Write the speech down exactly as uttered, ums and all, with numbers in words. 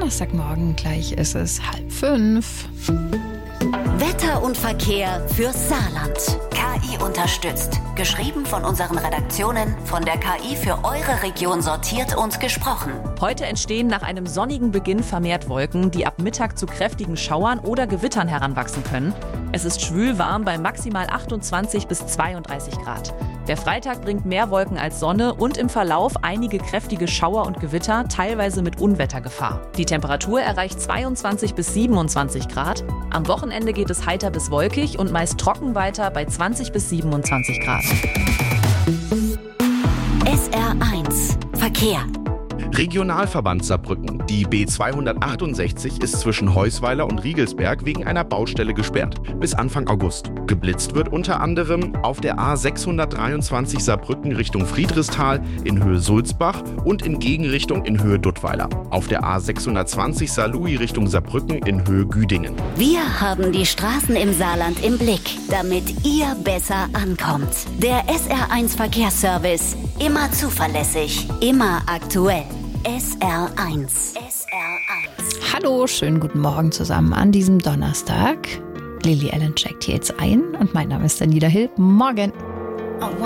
Donnerstagmorgen. Gleich ist es halb fünf. Wetter und Verkehr fürs Saarland. K I unterstützt. Geschrieben von unseren Redaktionen, von der K I für eure Region sortiert und gesprochen. Heute entstehen nach einem sonnigen Beginn vermehrt Wolken, die ab Mittag zu kräftigen Schauern oder Gewittern heranwachsen können. Es ist schwül warm bei maximal achtundzwanzig bis zweiunddreißig Grad. Der Freitag bringt mehr Wolken als Sonne und im Verlauf einige kräftige Schauer und Gewitter, teilweise mit Unwettergefahr. Die Temperatur erreicht zweiundzwanzig bis siebenundzwanzig Grad. Am Wochenende geht es heiter bis wolkig und meist trocken weiter bei zwanzig bis siebenundzwanzig Grad. S R eins Verkehr. Regionalverband Saarbrücken. Die B zweihundertachtundsechzig ist zwischen Heusweiler und Riegelsberg wegen einer Baustelle gesperrt. Bis Anfang August. Geblitzt wird unter anderem auf der A sechshundertdreiundzwanzig Saarbrücken Richtung Friedrichsthal in Höhe Sulzbach und in Gegenrichtung in Höhe Duttweiler. Auf der A sechshundertzwanzig Saarlouis Richtung Saarbrücken in Höhe Güdingen. Wir haben die Straßen im Saarland im Blick, damit ihr besser ankommt. Der S R eins Verkehrsservice. Immer zuverlässig, immer aktuell. S R eins. S R eins. Hallo, schönen guten Morgen zusammen an diesem Donnerstag. Lily Allen checkt hier jetzt ein und mein Name ist Daniela Hill. Morgen.